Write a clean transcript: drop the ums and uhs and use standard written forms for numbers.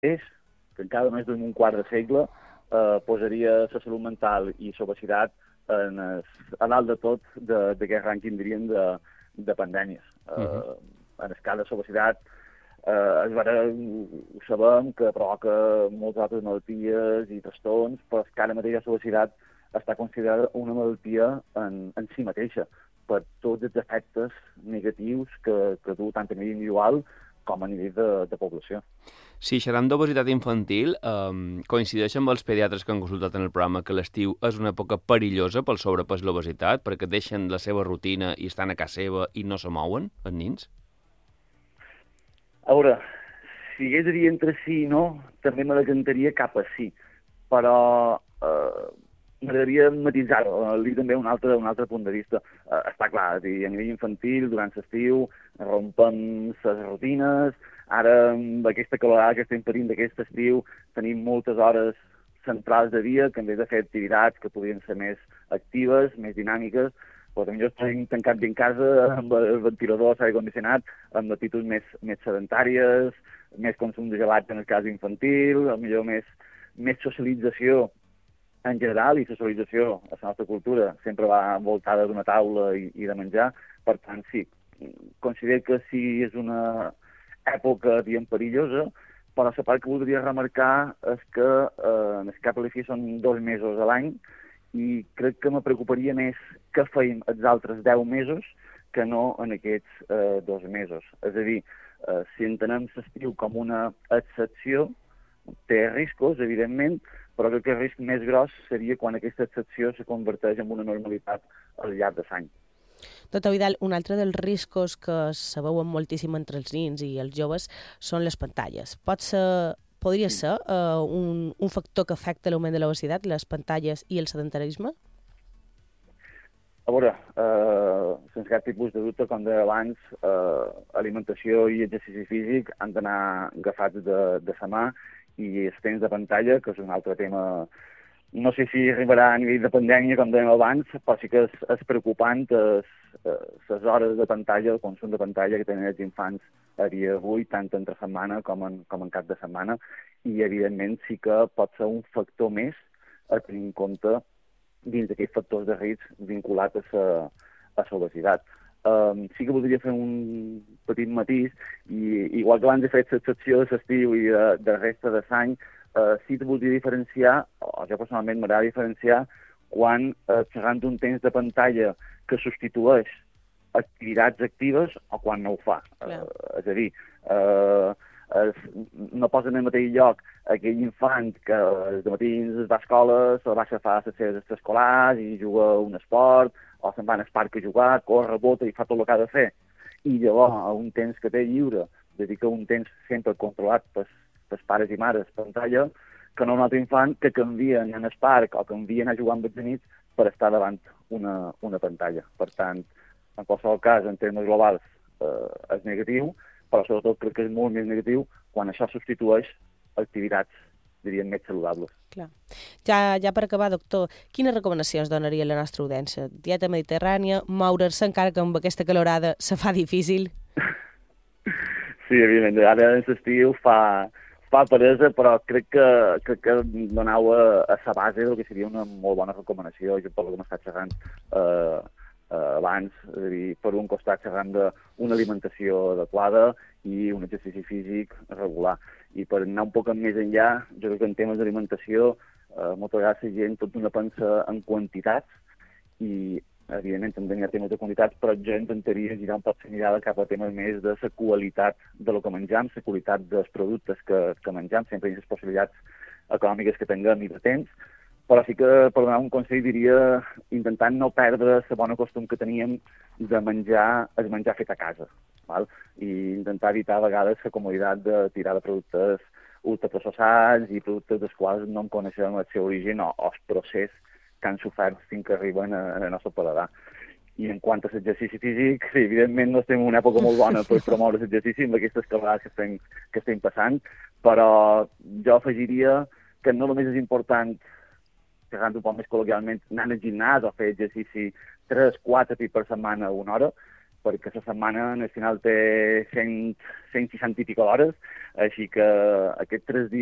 que encara més d'un quart de segle posaria la salut mental i l'obesitat a dalt de tot d'aquest rànquing, diríem, de pandèmies. En el cas de l'obesitat, ho sabem que provoca moltes altres malalties i trastorns, però és que ara mateix l'obesitat està considerada una malaltia en si mateixa, per tots els efectes negatius que du tant a nivell individual com a nivell de població. Si xerram d'obesitat infantil, coincideix amb els pediatres que han consultat en el programa que l'estiu és una època perillosa pel sobrepès i l'obesitat, perquè deixen la seva rutina i estan a casa seva i no se mouen, els nins? A veure, si hagués de dir entre sí i no, també me decantaria cap a sí, però m'agradaria matisar-ho, dir també un altre punt de vista. Està clar, a nivell infantil, durant l'estiu, rompem les rutines, ara amb aquesta calorada que estem patint d'aquest estiu tenim moltes hores centrals de dia que en vez de fer activitats que podrien ser més actives, més dinàmiques, però també estem tancats en casa amb el ventilador, l'aire condicionat, amb actituds més sedentàries, més consum de gelats en el cas infantil, potser més socialització en general, i la socialització a la nostra cultura sempre va envoltada d'una taula i de menjar. Per tant, sí, considero que sí és una època, diguem, perillosa, però la part que voldria remarcar és que en el cap a la fi són 2 mesos a l'any i crec que me preocuparia més què feim els altres 10 mesos que no en aquests 2 mesos. És a dir, si entenem l'estiu com una excepció, té riscos, evidentment, però crec que el risc més gros seria quan aquesta excepció se converteix en una normalitat al llarg de l'any. Doctor Vidal, un altre dels riscos que se veuen moltíssim entre els nins i els joves són les pantalles. Podria ser un factor que afecta l'augment de l'obesitat, les pantalles i el sedentarisme? A veure, sense cap tipus de dubte, com deia abans, alimentació i exercici físic han d'anar agafats de sa mà, i els temps de pantalla, que és un altre tema, no sé si arribarà a nivell de pandèmia, com dèiem abans, però sí que és preocupant les hores de pantalla, el consum de pantalla que tenen els infants a dia d'avui, tant entre setmana com en cap de setmana, i evidentment sí que pot ser un factor més a tenir en compte dins d'aquests factors de risc vinculats a l'obesitat. Sí que voldria fer un petit matís, i igual que abans he fet l'excepció de l'estiu i de resta de l'any, sí que voldria diferenciar, o jo personalment m'agrada diferenciar, quan xerrant d'un temps de pantalla que substitueix activitats actives o quan no ho fa. És a dir, no posa en el mateix lloc aquell infant que de matins va a escola, se va a fer les seves extraescolars i juga a un esport, o se'n va al parc a jugar, corre, bota i fa tot el que ha de fer. I llavors, a un temps que té lliure, dedica un temps sempre controlat pels pares i mares pantalla, que no un altre infant que canvien en el parc o canvien a jugar amb els amics per estar davant una pantalla. Per tant, en qualsevol cas, en termes globals, és negatiu, però sobretot crec que és molt més negatiu quan això substitueix activitats, diríem, més saludables. Clar. Ja per acabar, doctor, quines recomanacions donaria a la nostra audiència? Dieta mediterrània, moure's encara que amb aquesta calorada se fa difícil? Sí, evidentment, ara en l'estiu fa peresa, però crec que donau a la base del que seria una molt bona recomanació, jo pel que m'està xerrant abans, és a dir, per un costat xerrant d'una alimentació adequada i un exercici físic regular. I per anar un poc més enllà, jo crec que en temes d'alimentació moltes vegades la gent tot una pensa en quantitats i evidentment també hi ha temes de quantitats, però jo intentaria girar un poc la mirada cap a temes més de la qualitat del que menjam, la qualitat dels productes que menjam, sempre hi ha les possibilitats econòmiques que tinguem i de temps, però sí que per donar un consell diria intentant no perdre la bona costum que teníem de menjar fet a casa, val? I intentar evitar a vegades la comoditat de tirar de productes ultraprocessats i productes dels quals no en coneixem el seu origen o el procés que han sofert fins que arriben al nostre paladar. I en quant a l'exercici físic, sí, evidentment no estem en una època molt bona per promoure l'exercici amb aquestes calorades que estem passant, però jo afegiria que no només és important, xerrant un poc més col·loquialment, anar al gimnàs o fer exercici 3-4 cops per setmana a una hora, perquè la setmana al final té 160 i pico d'hores, així que aquests 3 dies